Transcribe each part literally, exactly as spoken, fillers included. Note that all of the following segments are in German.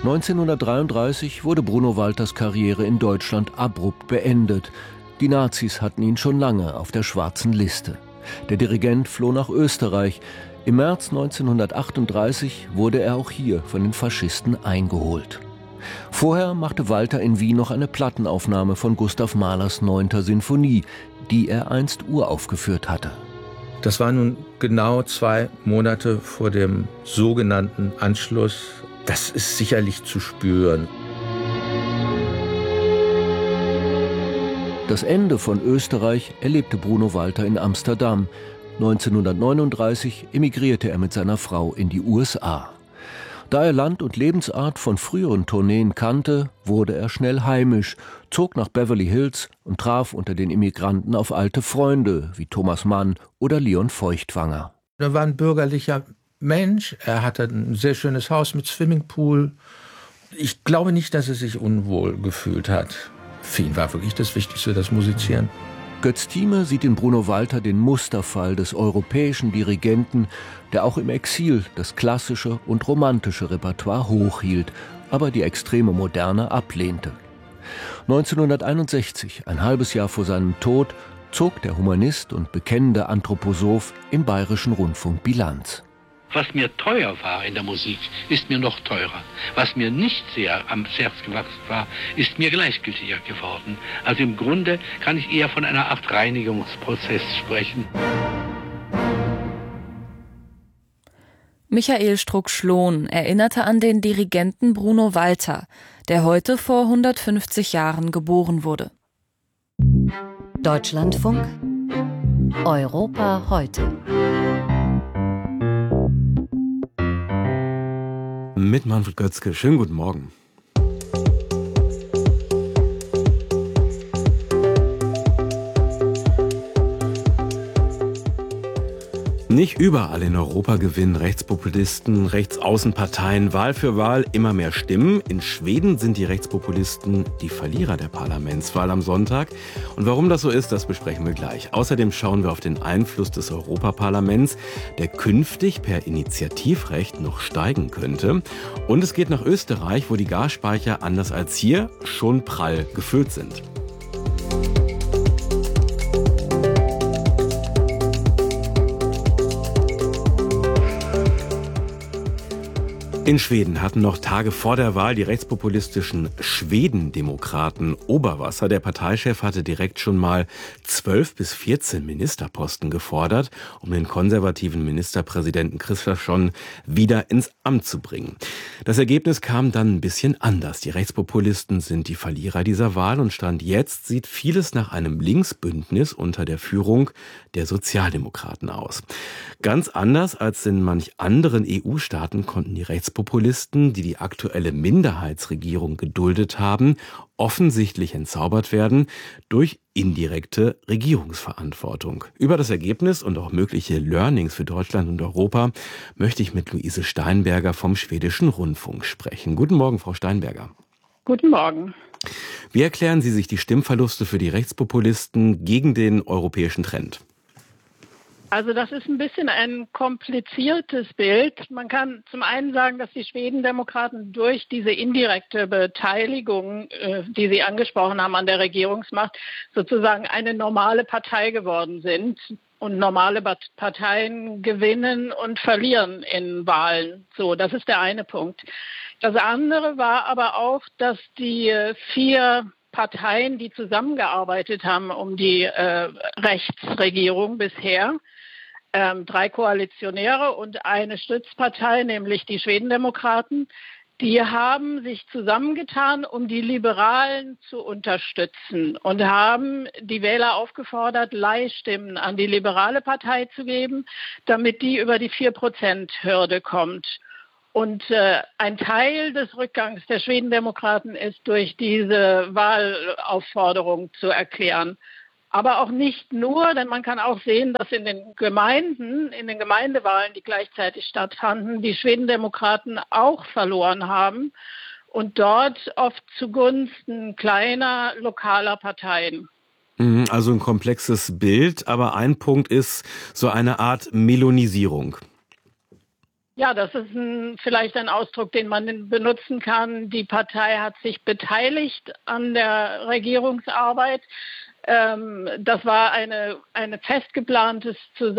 neunzehnhundertdreiunddreißig wurde Bruno Walters Karriere in Deutschland abrupt beendet. Die Nazis hatten ihn schon lange auf der schwarzen Liste. Der Dirigent floh nach Österreich. Im März neunzehnhundertachtunddreißig wurde er auch hier von den Faschisten eingeholt. Vorher machte Walter in Wien noch eine Plattenaufnahme von Gustav Mahlers neunter Sinfonie, die er einst uraufgeführt hatte. Das war nun genau zwei Monate vor dem sogenannten Anschluss. Das ist sicherlich zu spüren. Das Ende von Österreich erlebte Bruno Walter in Amsterdam. neunzehnhundertneununddreißig emigrierte er mit seiner Frau in die U S A. Da er Land und Lebensart von früheren Tourneen kannte, wurde er schnell heimisch, zog nach Beverly Hills und traf unter den Immigranten auf alte Freunde wie Thomas Mann oder Leon Feuchtwanger. Er war ein bürgerlicher Mensch, er hatte ein sehr schönes Haus mit Swimmingpool. Ich glaube nicht, dass er sich unwohl gefühlt hat. Für ihn war wirklich das Wichtigste das Musizieren. Götz Thieme sieht in Bruno Walter den Musterfall des europäischen Dirigenten, der auch im Exil das klassische und romantische Repertoire hochhielt, aber die extreme Moderne ablehnte. neunzehnhunderteinundsechzig, ein halbes Jahr vor seinem Tod, zog der Humanist und bekennende Anthroposoph im Bayerischen Rundfunk Bilanz. Was mir teuer war in der Musik, ist mir noch teurer. Was mir nicht sehr am Herz gewachsen war, ist mir gleichgültiger geworden. Also im Grunde kann ich eher von einer Art Reinigungsprozess sprechen. Michael Strunk-Schlohn erinnerte an den Dirigenten Bruno Walter, der heute vor hundertfünfzig Jahren geboren wurde. Deutschlandfunk Europa heute. Mit Manfred Götzke. Schönen guten Morgen. Nicht überall in Europa gewinnen Rechtspopulisten, Rechtsaußenparteien Wahl für Wahl immer mehr Stimmen. In Schweden sind die Rechtspopulisten die Verlierer der Parlamentswahl am Sonntag. Und warum das so ist, das besprechen wir gleich. Außerdem schauen wir auf den Einfluss des Europaparlaments, der künftig per Initiativrecht noch steigen könnte. Und es geht nach Österreich, wo die Gasspeicher anders als hier schon prall gefüllt sind. In Schweden hatten noch Tage vor der Wahl die rechtspopulistischen Schwedendemokraten Oberwasser. Der Parteichef hatte direkt schon mal zwölf bis vierzehn Ministerposten gefordert, um den konservativen Ministerpräsidenten Kristersson wieder ins Amt zu bringen. Das Ergebnis kam dann ein bisschen anders. Die Rechtspopulisten sind die Verlierer dieser Wahl und Stand jetzt sieht vieles nach einem Linksbündnis unter der Führung der Sozialdemokraten aus. Ganz anders als in manch anderen E U-Staaten konnten die Rechtspopulisten, die die aktuelle Minderheitsregierung geduldet haben, offensichtlich entzaubert werden durch indirekte Regierungsverantwortung. Über das Ergebnis und auch mögliche Learnings für Deutschland und Europa möchte ich mit Luise Steinberger vom Schwedischen Rundfunk sprechen. Guten Morgen, Frau Steinberger. Guten Morgen. Wie erklären Sie sich die Stimmverluste für die Rechtspopulisten gegen den europäischen Trend? Also das ist ein bisschen ein kompliziertes Bild. Man kann zum einen sagen, dass die Schwedendemokraten durch diese indirekte Beteiligung, äh, die Sie angesprochen haben, an der Regierungsmacht, sozusagen eine normale Partei geworden sind. Und normale Parteien gewinnen und verlieren in Wahlen. So, das ist der eine Punkt. Das andere war aber auch, dass die vier Parteien, die zusammengearbeitet haben um die äh, Rechtsregierung bisher, ähm, drei Koalitionäre und eine Stützpartei, nämlich die Schwedendemokraten, die haben sich zusammengetan, um die Liberalen zu unterstützen und haben die Wähler aufgefordert, Leihstimmen an die liberale Partei zu geben, damit die über die vier Prozent Hürde kommt. Und äh, ein Teil des Rückgangs der Schwedendemokraten ist durch diese Wahlaufforderung zu erklären. Aber auch nicht nur, denn man kann auch sehen, dass in den Gemeinden, in den Gemeindewahlen, die gleichzeitig stattfanden, die Schwedendemokraten auch verloren haben und dort oft zugunsten kleiner lokaler Parteien. Also ein komplexes Bild, aber ein Punkt ist so eine Art Melonisierung. Ja, das ist ein, vielleicht ein Ausdruck, den man benutzen kann. Die Partei hat sich beteiligt an der Regierungsarbeit. Ähm, das war eine, eine fest geplantes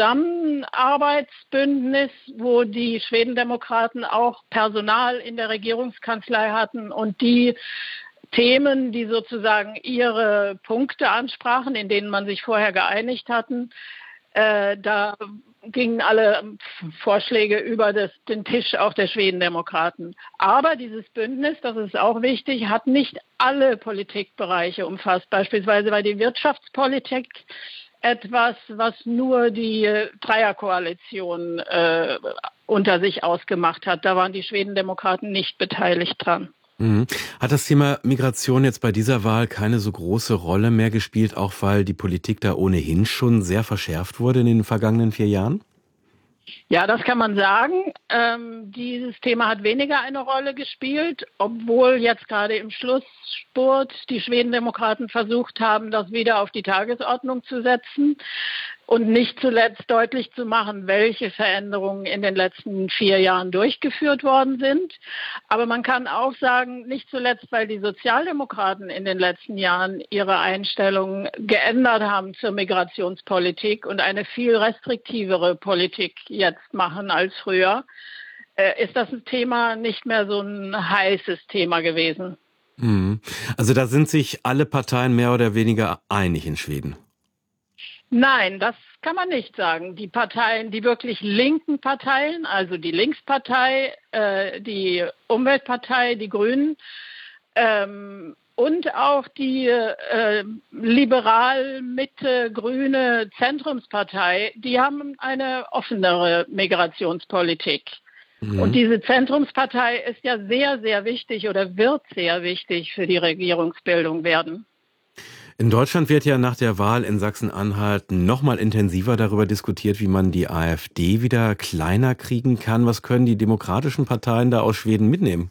Zusammenarbeitsbündnis, wo die Schwedendemokraten auch Personal in der Regierungskanzlei hatten und die Themen, die sozusagen ihre Punkte ansprachen, in denen man sich vorher geeinigt hatten, äh, da gingen alle Vorschläge über das, den Tisch auch der Schwedendemokraten. Aber dieses Bündnis, das ist auch wichtig, hat nicht alle Politikbereiche umfasst. Beispielsweise war die Wirtschaftspolitik etwas, was nur die Dreierkoalition äh, unter sich ausgemacht hat. Da waren die Schwedendemokraten nicht beteiligt dran. Mhm. Hat das Thema Migration jetzt bei dieser Wahl keine so große Rolle mehr gespielt, auch weil die Politik da ohnehin schon sehr verschärft wurde in den vergangenen vier Jahren? Ja, das kann man sagen. Ähm, dieses Thema hat weniger eine Rolle gespielt, obwohl jetzt gerade im Schlussspurt die Schwedendemokraten versucht haben, das wieder auf die Tagesordnung zu setzen und nicht zuletzt deutlich zu machen, welche Veränderungen in den letzten vier Jahren durchgeführt worden sind. Aber man kann auch sagen, nicht zuletzt, weil die Sozialdemokraten in den letzten Jahren ihre Einstellung geändert haben zur Migrationspolitik und eine viel restriktivere Politik jetzt machen als früher, ist das Thema nicht mehr so ein heißes Thema gewesen. Also da sind sich alle Parteien mehr oder weniger einig in Schweden. Nein, das kann man nicht sagen. Die Parteien, die wirklich linken Parteien, also die Linkspartei, äh, die Umweltpartei, die Grünen ähm, und auch die äh, liberal-mitte-grüne Zentrumspartei, die haben eine offenere Migrationspolitik. Mhm. Und diese Zentrumspartei ist ja sehr, sehr wichtig oder wird sehr wichtig für die Regierungsbildung werden. In Deutschland wird ja nach der Wahl in Sachsen-Anhalt noch mal intensiver darüber diskutiert, wie man die AfD wieder kleiner kriegen kann. Was können die demokratischen Parteien da aus Schweden mitnehmen?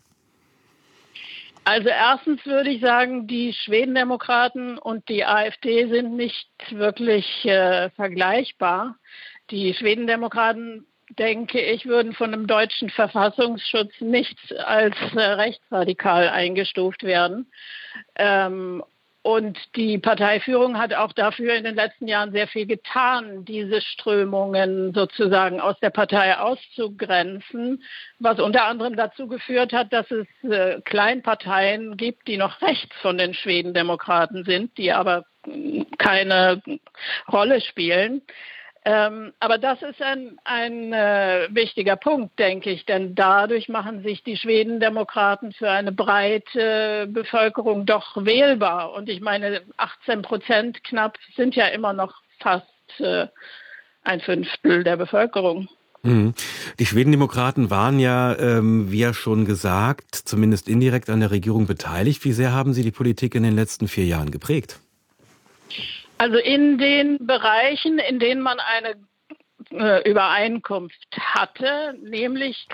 Also erstens würde ich sagen, die Schwedendemokraten und die AfD sind nicht wirklich äh, vergleichbar. Die Schwedendemokraten, denke ich, würden von dem deutschen Verfassungsschutz nicht als äh, rechtsradikal eingestuft werden. Ähm, Und die Parteiführung hat auch dafür in den letzten Jahren sehr viel getan, diese Strömungen sozusagen aus der Partei auszugrenzen, was unter anderem dazu geführt hat, dass es äh, Kleinparteien gibt, die noch rechts von den Schwedendemokraten sind, die aber keine Rolle spielen. Ähm, aber das ist ein, ein äh, wichtiger Punkt, denke ich, denn dadurch machen sich die Schwedendemokraten für eine breite Bevölkerung doch wählbar. Und ich meine, achtzehn Prozent knapp sind ja immer noch fast äh, ein Fünftel der Bevölkerung. Die Schwedendemokraten waren ja, ähm, wie ja schon gesagt, zumindest indirekt an der Regierung beteiligt. Wie sehr haben Sie die Politik in den letzten vier Jahren geprägt? Also in den Bereichen, in denen man eine äh, Übereinkunft hatte, nämlich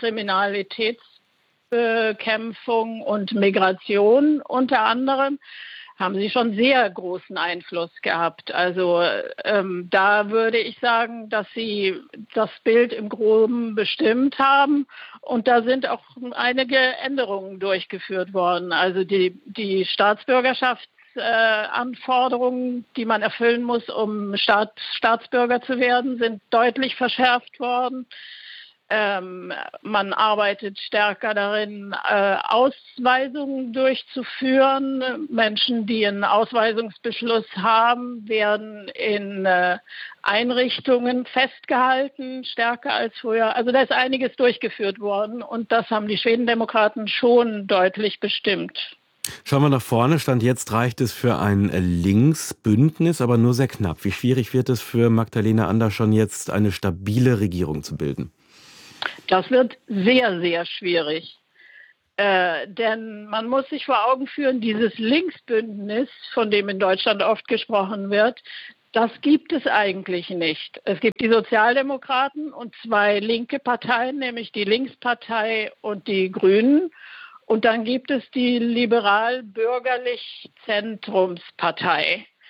Kriminalitätsbekämpfung und Migration unter anderem, haben sie schon sehr großen Einfluss gehabt. Also ähm, da würde ich sagen, dass sie das Bild im Groben bestimmt haben. Und da sind auch einige Änderungen durchgeführt worden. Also die, die Staatsbürgerschaft Äh, Anforderungen, die man erfüllen muss, um Staat, Staatsbürger zu werden, sind deutlich verschärft worden. Ähm, man arbeitet stärker darin, äh, Ausweisungen durchzuführen. Menschen, die einen Ausweisungsbeschluss haben, werden in äh, Einrichtungen festgehalten, stärker als früher. Also da ist einiges durchgeführt worden und das haben die Schwedendemokraten schon deutlich bestimmt. Schauen wir nach vorne. Stand jetzt reicht es für ein Linksbündnis, aber nur sehr knapp. Wie schwierig wird es für Magdalena Andersson jetzt, eine stabile Regierung zu bilden? Das wird sehr, sehr schwierig. Äh, denn man muss sich vor Augen führen, dieses Linksbündnis, von dem in Deutschland oft gesprochen wird, das gibt es eigentlich nicht. Es gibt die Sozialdemokraten und zwei linke Parteien, nämlich die Linkspartei und die Grünen. Und dann gibt es die liberal-bürgerlich-Zentrumspartei.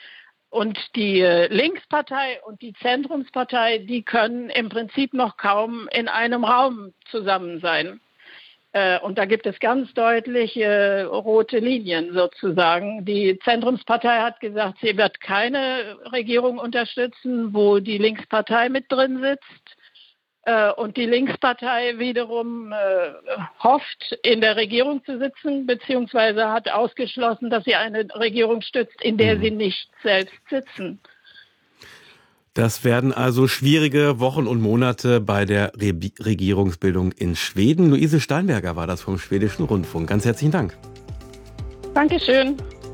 Und die Linkspartei und die Zentrumspartei, die können im Prinzip noch kaum in einem Raum zusammen sein. Und da gibt es ganz deutlich äh, rote Linien sozusagen. Die Zentrumspartei hat gesagt, sie wird keine Regierung unterstützen, wo die Linkspartei mit drin sitzt. Äh, und die Linkspartei wiederum äh, hofft, in der Regierung zu sitzen, beziehungsweise hat ausgeschlossen, dass sie eine Regierung stützt, in der mhm. sie nicht selbst sitzen. Das werden also schwierige Wochen und Monate bei der Re- Regierungsbildung in Schweden. Luise Steinberger war das vom Schwedischen Rundfunk. Ganz herzlichen Dank. Dankeschön.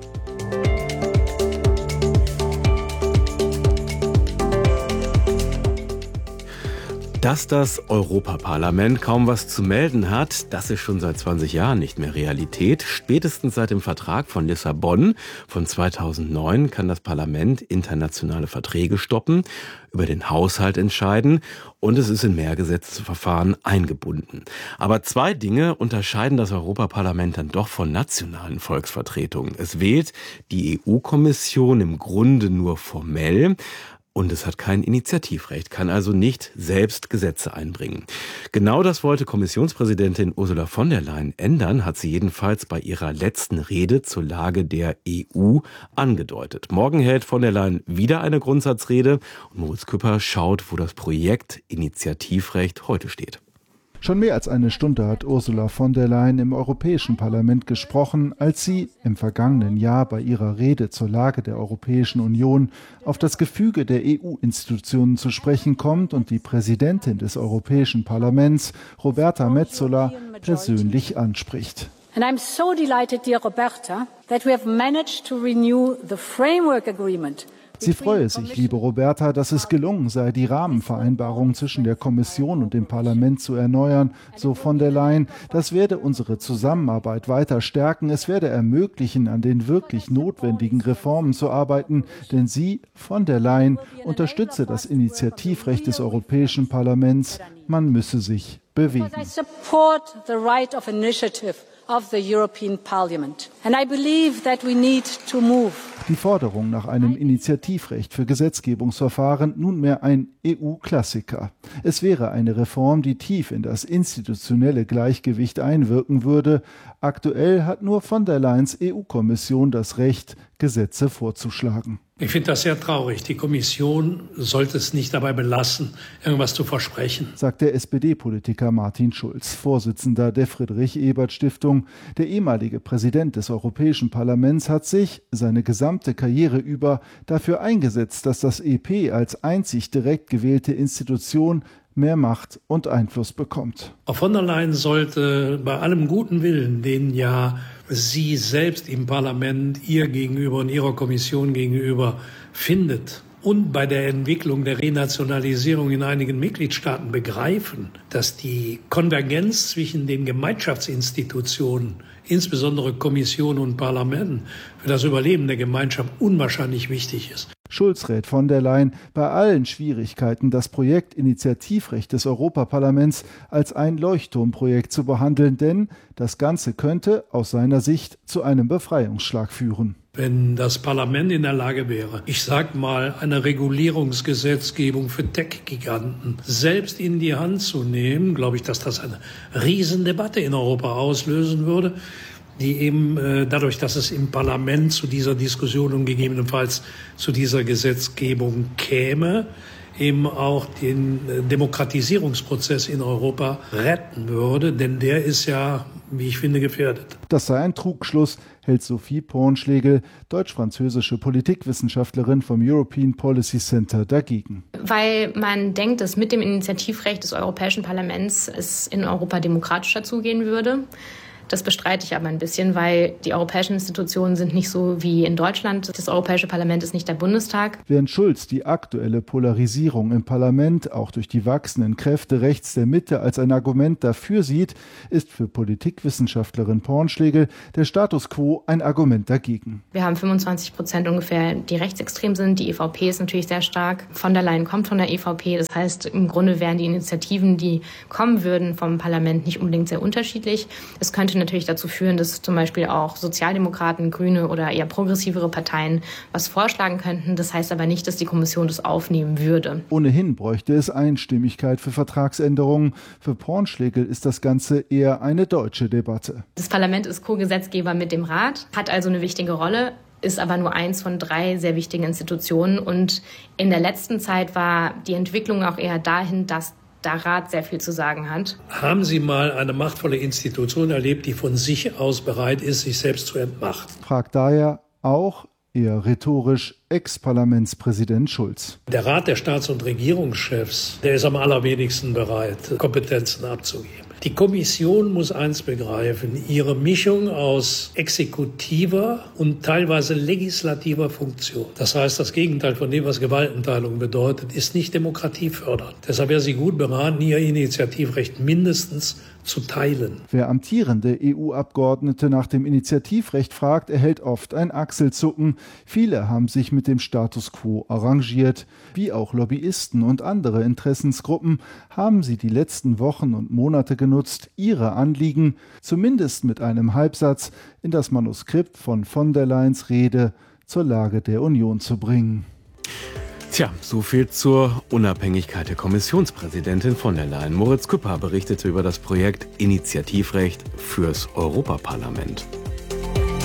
Dass das Europaparlament kaum was zu melden hat, das ist schon seit zwanzig Jahren nicht mehr Realität. Spätestens seit dem Vertrag von Lissabon von zweitausendneun kann das Parlament internationale Verträge stoppen, über den Haushalt entscheiden und es ist in mehr Gesetzesverfahren eingebunden. Aber zwei Dinge unterscheiden das Europaparlament dann doch von nationalen Volksvertretungen. Es wählt die E U-Kommission im Grunde nur formell. Und es hat kein Initiativrecht, kann also nicht selbst Gesetze einbringen. Genau das wollte Kommissionspräsidentin Ursula von der Leyen ändern, hat sie jedenfalls bei ihrer letzten Rede zur Lage der E U angedeutet. Morgen hält von der Leyen wieder eine Grundsatzrede und Moritz Küpper schaut, wo das Projekt Initiativrecht heute steht. Schon mehr als eine Stunde hat Ursula von der Leyen im Europäischen Parlament gesprochen, als sie im vergangenen Jahr bei ihrer Rede zur Lage der Europäischen Union auf das Gefüge der E U-Institutionen zu sprechen kommt und die Präsidentin des Europäischen Parlaments, Roberta Metsola, persönlich anspricht. And I'm so delighted, dear Roberta, that we have managed to renew the framework agreement. Sie freue sich, liebe Roberta, dass es gelungen sei, die Rahmenvereinbarung zwischen der Kommission und dem Parlament zu erneuern, so von der Leyen. Das werde unsere Zusammenarbeit weiter stärken. Es werde ermöglichen, an den wirklich notwendigen Reformen zu arbeiten, denn sie, von der Leyen, unterstütze das Initiativrecht des Europäischen Parlaments. Man müsse sich bewegen. Of the European Parliament. And I believe that we need to move. Die Forderung nach einem Initiativrecht für Gesetzgebungsverfahren nunmehr ein E U-Klassiker. Es wäre eine Reform, die tief in das institutionelle Gleichgewicht einwirken würde. Aktuell hat nur von der Leyens E U-Kommission das Recht, Gesetze vorzuschlagen. Ich finde das sehr traurig. Die Kommission sollte es nicht dabei belassen, irgendwas zu versprechen, sagt der S P D-Politiker Martin Schulz, Vorsitzender der Friedrich-Ebert-Stiftung. Der ehemalige Präsident des Europäischen Parlaments hat sich seine gesamte Karriere über dafür eingesetzt, dass das E P als einzig direkt gewählte Institution mehr Macht und Einfluss bekommt. Frau von der Leyen sollte bei allem guten Willen, den ja sie selbst im Parlament ihr gegenüber und ihrer Kommission gegenüber findet, und bei der Entwicklung der Renationalisierung in einigen Mitgliedstaaten begreifen, dass die Konvergenz zwischen den Gemeinschaftsinstitutionen, insbesondere Kommission und Parlament, für das Überleben der Gemeinschaft unwahrscheinlich wichtig ist. Schulz rät von der Leyen, bei allen Schwierigkeiten das Projekt Initiativrecht des Europaparlaments als ein Leuchtturmprojekt zu behandeln, denn das Ganze könnte aus seiner Sicht zu einem Befreiungsschlag führen. Wenn das Parlament in der Lage wäre, ich sag mal, eine Regulierungsgesetzgebung für Tech-Giganten selbst in die Hand zu nehmen, glaube ich, dass das eine Riesendebatte in Europa auslösen würde, die eben äh, dadurch, dass es im Parlament zu dieser Diskussion und gegebenenfalls zu dieser Gesetzgebung käme, eben auch den äh, Demokratisierungsprozess in Europa retten würde, denn der ist ja, wie ich finde, gefährdet. Das sei ein Trugschluss, hält Sophie Pornschlegel, deutsch-französische Politikwissenschaftlerin vom European Policy Center, dagegen. Weil man denkt, dass mit dem Initiativrecht des Europäischen Parlaments es in Europa demokratischer zugehen würde. Das bestreite ich aber ein bisschen, weil die europäischen Institutionen sind nicht so wie in Deutschland. Das Europäische Parlament ist nicht der Bundestag. Während Schulz die aktuelle Polarisierung im Parlament auch durch die wachsenden Kräfte rechts der Mitte als ein Argument dafür sieht, ist für Politikwissenschaftlerin Pornschlegel der Status quo ein Argument dagegen. Wir haben fünfundzwanzig Prozent ungefähr, die rechtsextrem sind. Die E V P ist natürlich sehr stark. Von der Leyen kommt von der E V P. Das heißt, im Grunde wären die Initiativen, die kommen würden vom Parlament, nicht unbedingt sehr unterschiedlich. Es könnte könnte natürlich dazu führen, dass zum Beispiel auch Sozialdemokraten, Grüne oder eher progressivere Parteien was vorschlagen könnten. Das heißt aber nicht, dass die Kommission das aufnehmen würde. Ohnehin bräuchte es Einstimmigkeit für Vertragsänderungen. Für Pornschlegel ist das Ganze eher eine deutsche Debatte. Das Parlament ist Co-Gesetzgeber mit dem Rat, hat also eine wichtige Rolle, ist aber nur eins von drei sehr wichtigen Institutionen. Und in der letzten Zeit war die Entwicklung auch eher dahin, dass der Rat sehr viel zu sagen hat. Haben Sie mal eine machtvolle Institution erlebt, die von sich aus bereit ist, sich selbst zu entmachten? Fragt daher auch, eher rhetorisch, Ex-Parlamentspräsident Schulz. Der Rat der Staats- und Regierungschefs, der ist am allerwenigsten bereit, Kompetenzen abzugeben. Die Kommission muss eins begreifen, ihre Mischung aus exekutiver und teilweise legislativer Funktion. Das heißt, das Gegenteil von dem, was Gewaltenteilung bedeutet, ist nicht demokratiefördernd. Deshalb wäre sie gut beraten, ihr Initiativrecht mindestens zu teilen. Wer amtierende E U-Abgeordnete nach dem Initiativrecht fragt, erhält oft ein Achselzucken. Viele haben sich mit dem Status quo arrangiert. Wie auch Lobbyisten und andere Interessensgruppen haben sie die letzten Wochen und Monate genutzt, ihre Anliegen, zumindest mit einem Halbsatz, in das Manuskript von von der Leyens Rede zur Lage der Union zu bringen. Tja, so viel zur Unabhängigkeit der Kommissionspräsidentin von der Leyen. Moritz Küpper berichtete über das Projekt Initiativrecht fürs Europaparlament.